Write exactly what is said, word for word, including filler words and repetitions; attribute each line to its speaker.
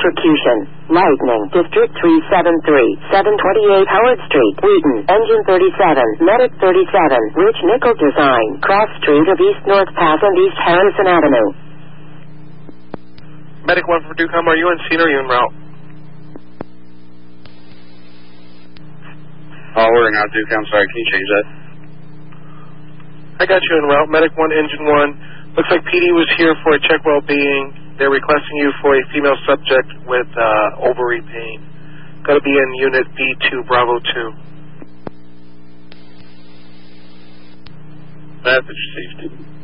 Speaker 1: electrocution. Lightning, District three seven three, seven twenty-eight Howard Street, Wheaton, Engine thirty-seven, Medic thirty-seven, Rich Nickel Design, Cross Street of East North Path and East Harrison Avenue.
Speaker 2: Medic one for Ducom, are you in scene or are you en route?
Speaker 3: Oh, we're in route, Ducom. Sorry, can you change that?
Speaker 2: I got you en route. Medic one, Engine one. Looks like P D was here for a check well-being. They're requesting you for a female subject with uh, ovary pain. Got to be in Unit B two, Bravo two.
Speaker 3: That's received.